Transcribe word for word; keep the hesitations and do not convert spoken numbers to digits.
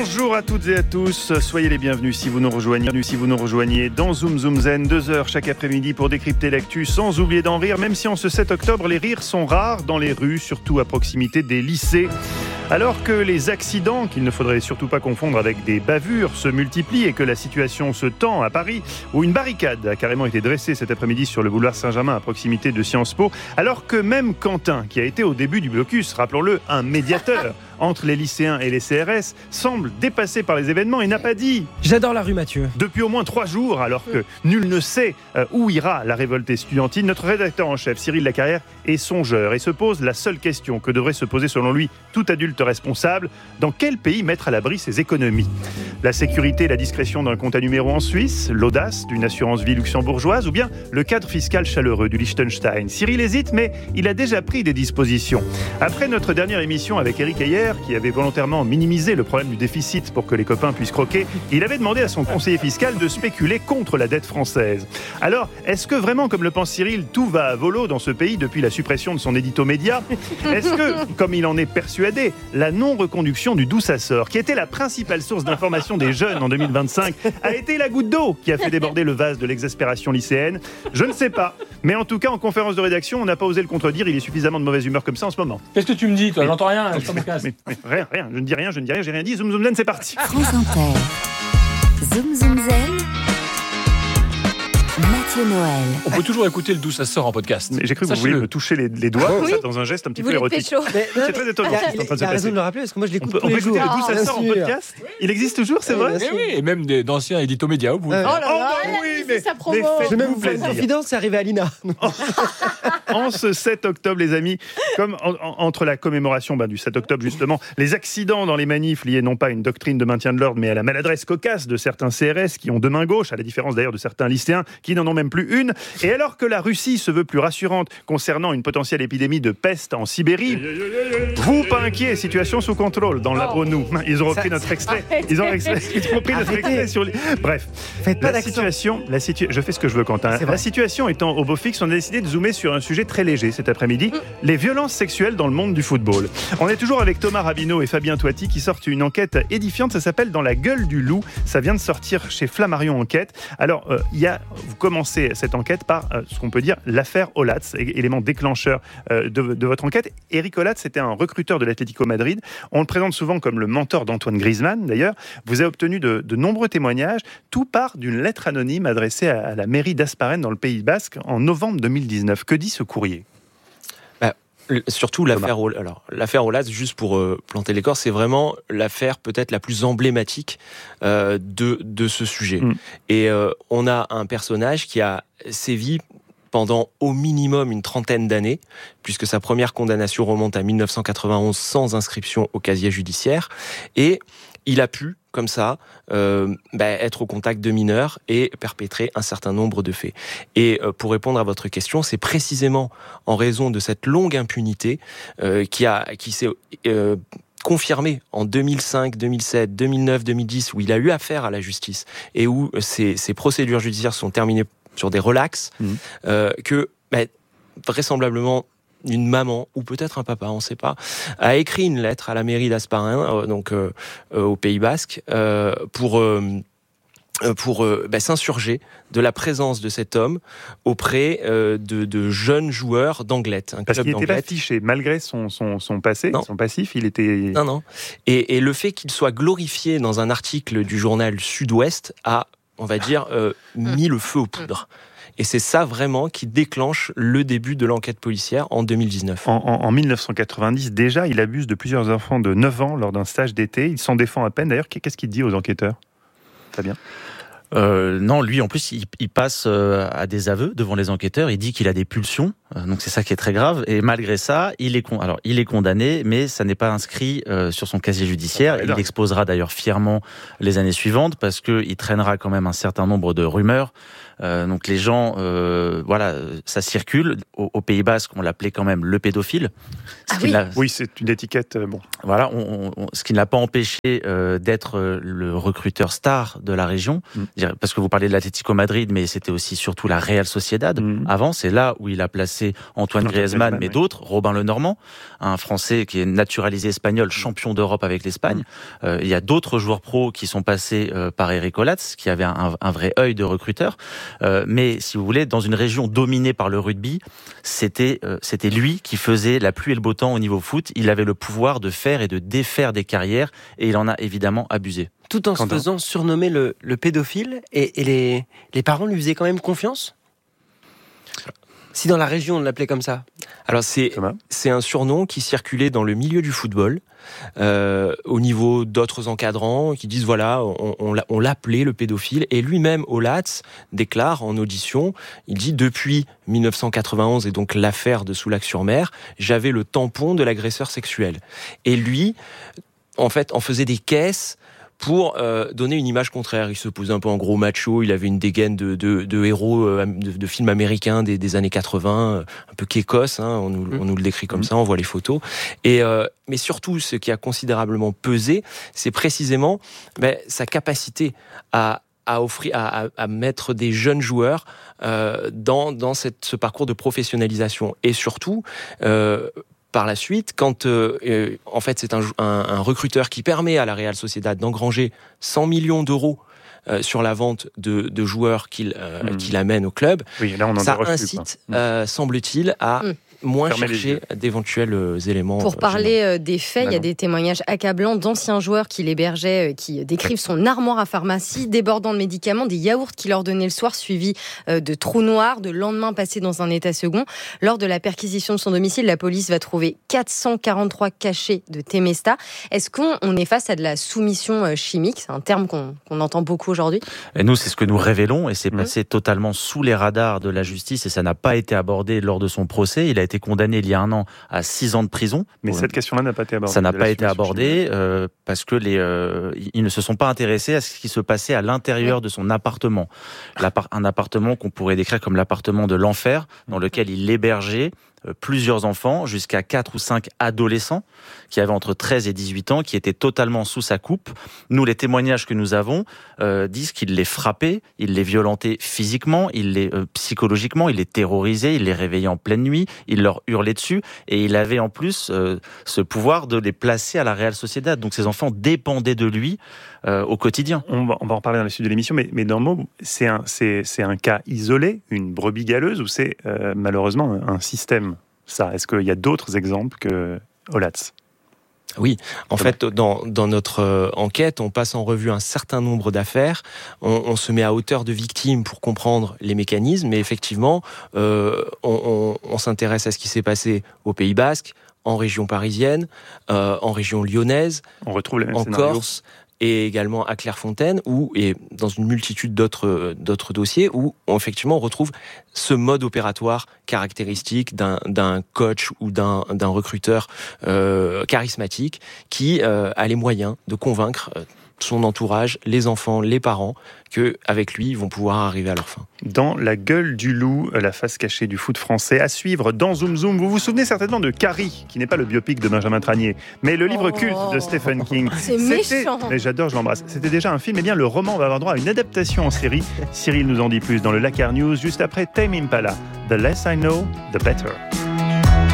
Bonjour à toutes et à tous, soyez les bienvenus si vous nous rejoignez, si vous nous rejoignez dans Zoom Zoom Zen, deux heures chaque après-midi pour décrypter l'actu sans oublier d'en rire, même si en ce sept octobre, les rires sont rares dans les rues, surtout à proximité des lycées. Alors que les accidents, qu'il ne faudrait surtout pas confondre avec des bavures, se multiplient et que la situation se tend à Paris, où une barricade a carrément été dressée cet après-midi sur le boulevard Saint-Germain à proximité de Sciences Po, alors que même Quentin, qui a été au début du blocus, rappelons-le, un médiateur entre les lycéens et les C R S, semble dépassé par les événements et n'a pas dit. J'adore la rue, Mathieu. Depuis au moins trois jours, alors que nul ne sait où ira la révolte estudiantine, notre rédacteur en chef, Cyril Lacarrière, est songeur et se pose la seule question que devrait se poser selon lui tout adulte responsable: dans quel pays mettre à l'abri ses économies? La sécurité et la discrétion d'un compte à numéro en Suisse, l'audace d'une assurance vie luxembourgeoise ou bien le cadre fiscal chaleureux du Liechtenstein? Cyril hésite, mais il a déjà pris des dispositions. Après notre dernière émission avec Eric Heyer, qui avait volontairement minimisé le problème du déficit pour que les copains puissent croquer, il avait demandé à son conseiller fiscal de spéculer contre la dette française. Alors, est-ce que vraiment, comme le pense Cyril, tout va à volo dans ce pays depuis la suppression de son édito média? Est-ce que, comme il en est persuadé, la non-reconduction du Doux-Assort, qui était la principale source d'information des jeunes en deux mille vingt-cinq, a été la goutte d'eau qui a fait déborder le vase de l'exaspération lycéenne? Je ne sais pas. Mais en tout cas, en conférence de rédaction, on n'a pas osé le contredire. Il est suffisamment de mauvaise humeur comme ça en ce moment. Qu'est-ce que tu me dis, toi? J'entends rien, je me casse. Mais, mais rien, rien, je ne dis rien, je ne dis rien, j'ai rien dit. Zoom Zoom Zen, c'est parti. France Inter. Zoom Zoom Zen. Mathieu Noël. On peut toujours écouter le Doux-Assort en podcast. Mais j'ai cru que vous vouliez me toucher les, les doigts oui. ça, dans un geste un petit vous peu érotique. Mais, c'est très étonnant. Il y a, il y a raison de le rappeler parce que moi je l'écoute tous on les peut jours. écouter le Doux-Assort en podcast. Il existe toujours, c'est oui, vrai? Eh oui, et même des, d'anciens édito médias. Vous euh, Oh là là, oh, elle oui, a dit mais, sa promo. mais Je vais faites-vous même vous faire une plaisir. confidence, c'est arrivé à Lina. En ce sept octobre, les amis, comme en, en, entre la commémoration ben, du sept octobre, justement, les accidents dans les manifs liés non pas à une doctrine de maintien de l'ordre, mais à la maladresse cocasse de certains C R S qui ont deux mains gauches, à la différence d'ailleurs de certains lycéens qui n'en ont même plus une. Et alors que la Russie se veut plus rassurante concernant une potentielle épidémie de peste en Sibérie, vous, pas inquiet, situation sous contrôle dans l'Abronou. Ils ont repris Ça, notre extrait. Ils ont, extrait, ils ont repris notre Arrêtez. extrait sur les... Bref, Faites pas la d'accent. situation, la situ... je fais ce que je veux, Quentin. C'est vrai. La situation étant au beau fixe, on a décidé de zoomer sur un sujet très léger cet après-midi, les violences sexuelles dans le monde du football. On est toujours avec Thomas Rabineau et Fabien Toiti qui sortent une enquête édifiante, ça s'appelle Dans la gueule du loup, ça vient de sortir chez Flammarion Enquête. Alors, euh, il y a, vous commencez cette enquête par euh, ce qu'on peut dire l'affaire Olatz, élément déclencheur euh, de, de votre enquête. Eric Olatz, c'était un recruteur de l'Atlético Madrid. On le présente souvent comme le mentor d'Antoine Griezmann, d'ailleurs. Vous avez obtenu de, de nombreux témoignages. Tout part d'une lettre anonyme adressée à, à la mairie d'Asparen dans le Pays Basque en novembre deux mille dix-neuf. Que dit ce courrier ? Bah, surtout l'affaire, alors, l'affaire Olatz, juste pour euh, planter les corps, c'est vraiment l'affaire peut-être la plus emblématique euh, de, de ce sujet. Mmh. Et euh, on a un personnage qui a sévi pendant au minimum une trentaine d'années, puisque sa première condamnation remonte à dix-neuf cent quatre-vingt-onze sans inscription au casier judiciaire. Et il a pu, comme ça, euh, bah, être au contact de mineurs et perpétrer un certain nombre de faits. Et euh, pour répondre à votre question, c'est précisément en raison de cette longue impunité euh, qui, a, qui s'est... Euh, confirmé en deux mille cinq, deux mille sept, deux mille neuf, deux mille dix, où il a eu affaire à la justice et où ces, ces procédures judiciaires sont terminées sur des relax, mmh. euh, que bah, vraisemblablement une maman ou peut-être un papa, on ne sait pas, a écrit une lettre à la mairie d'Asparen, euh, donc euh, euh, au Pays Basque, euh, pour euh, pour euh, bah, s'insurger de la présence de cet homme auprès euh, de, de jeunes joueurs d'Anglet. Un Parce club qu'il n'était pas d'Anglet. fiché, malgré son, son, son passé, non. son passif, il était... Non, non. Et, et le fait qu'il soit glorifié dans un article du journal Sud-Ouest a, on va dire, euh, mis le feu aux poudres. Et c'est ça vraiment qui déclenche le début de l'enquête policière en deux mille dix-neuf. En, en, en dix-neuf cent quatre-vingt-dix, déjà, il abuse de plusieurs enfants de neuf ans lors d'un stage d'été. Il s'en défend à peine. D'ailleurs, qu'est-ce qu'il dit aux enquêteurs ? Très bien. Euh, non, lui en plus il, il passe euh, à des aveux devant les enquêteurs. Il dit qu'il a des pulsions, euh, donc c'est ça qui est très grave. Et malgré ça, il est con... alors il est condamné, mais ça n'est pas inscrit euh, sur son casier judiciaire. Ah, il exposera d'ailleurs fièrement les années suivantes parce que il traînera quand même un certain nombre de rumeurs. Euh, donc les gens, euh, voilà, ça circule. Au, au Pays Basque, on l'appelait quand même le pédophile. Ah oui. oui, c'est une étiquette. Euh, bon. Voilà, on, on, ce qui ne l'a pas empêché euh, d'être euh, le recruteur star de la région. Mmh. Parce que vous parlez de l'Atlético Madrid, mais c'était aussi surtout la Real Sociedad. Mmh. Avant, c'est là où il a placé c'est Antoine Griezmann, mais d'autres, Robin Lenormand, un Français qui est naturalisé espagnol, champion d'Europe avec l'Espagne. Euh, il y a d'autres joueurs pros qui sont passés euh, par Eric Olatz, qui avait un, un vrai œil de recruteur. Euh, mais si vous voulez, dans une région dominée par le rugby, c'était euh, c'était lui qui faisait la pluie et le beau temps au niveau foot. Il avait le pouvoir de faire et de défaire des carrières, et il en a évidemment abusé. Tout en se faisant surnommer le, le pédophile, et, et les, les parents lui faisaient quand même confiance ? Si dans la région on l'appelait comme ça. Alors c'est, c'est un surnom qui circulait dans le milieu du football, euh, au niveau d'autres encadrants qui disent voilà, on, on, on l'appelait le pédophile, et lui-même Olatz déclare en audition, il dit depuis dix-neuf cent quatre-vingt-onze et donc l'affaire de Soulac-sur-Mer, j'avais le tampon de l'agresseur sexuel. Et lui, en fait, en faisait des caisses pour euh, donner une image contraire. Il se posait un peu en gros macho, il avait une dégaine de, de, de héros euh, de, de films américains des, des années quatre-vingts, un peu kékos, hein, on, nous, on nous le décrit comme ça, on voit les photos. Et, euh, mais surtout, ce qui a considérablement pesé, c'est précisément ben, sa capacité à à offrir, à, à mettre des jeunes joueurs euh, dans, dans cette, ce parcours de professionnalisation. Et surtout, euh, par la suite, quand euh, euh, en fait c'est un, un, un recruteur qui permet à la Real Sociedad d'engranger cent millions d'euros euh, sur la vente de, de joueurs qu'il, euh, mmh. qu'il amène au club, oui, là on en ça incite, plus, euh, semble-t-il, à mmh. moins Fermer chercher d'éventuels euh, éléments. Pour parler euh, des faits, il y a non. des témoignages accablants d'anciens joueurs qui l'hébergeaient, euh, qui décrivent son armoire à pharmacie, débordant de médicaments, des yaourts qu'il leur donnait le soir, suivis euh, de trous noirs, de lendemains passés dans un état second. Lors de la perquisition de son domicile, la police va trouver quatre cent quarante-trois cachets de Temesta. Est-ce qu'on on est face à de la soumission euh, chimique ? C'est un terme qu'on, qu'on entend beaucoup aujourd'hui. Et nous, c'est ce que nous révélons, et c'est mmh. passé totalement sous les radars de la justice, et ça n'a pas été abordé lors de son procès. Il a été condamné il y a un an à six ans de prison. Mais cette question-là n'a pas été abordée. Ça n'a pas été abordé euh, parce que les, euh, ils ne se sont pas intéressés à ce qui se passait à l'intérieur oui. de son appartement. L'appart- un appartement qu'on pourrait décrire comme l'appartement de l'enfer, dans lequel il hébergeait plusieurs enfants, jusqu'à quatre ou cinq adolescents qui avaient entre treize et dix-huit ans, qui étaient totalement sous sa coupe. Nous, les témoignages que nous avons euh, disent qu'il les frappait, il les violentait physiquement, il les euh, psychologiquement, il les terrorisait, il les réveillait en pleine nuit, il leur hurlait dessus, et il avait en plus euh, ce pouvoir de les placer à la Real Sociedad. Donc ces enfants dépendaient de lui euh, au quotidien. On va, on va en parler dans la suite de l'émission, mais, mais dans le mot, c'est un, c'est, c'est un cas isolé, une brebis galeuse, ou c'est euh, malheureusement un système? Ça, est-ce qu'il y a d'autres exemples que Olatz ? Oui, en fait, dans, dans notre euh, enquête, on passe en revue un certain nombre d'affaires, on, on se met à hauteur de victimes pour comprendre les mécanismes, mais effectivement, euh, on, on, on s'intéresse à ce qui s'est passé au Pays Basque, en région parisienne, euh, en région lyonnaise, on retrouve les mêmes en scénarios. Corse, et également à Clairefontaine, où, et dans une multitude d'autres, d'autres dossiers, où on, effectivement on retrouve ce mode opératoire caractéristique d'un, d'un coach ou d'un, d'un recruteur euh, charismatique qui euh, a les moyens de convaincre son entourage, les enfants, les parents, qu'avec lui, ils vont pouvoir arriver à leur fin. Dans La gueule du loup, la face cachée du foot français, à suivre dans Zoom Zoom. Vous vous souvenez certainement de Carrie, qui n'est pas le biopic de Benjamin Tranier, mais le livre oh, culte de Stephen King. C'est C'était, méchant. mais j'adore, je l'embrasse. C'était déjà un film, et bien le roman va avoir droit à une adaptation en série. Cyril nous en dit plus dans le Lakar News, juste après Tame Impala. The less I know, the better.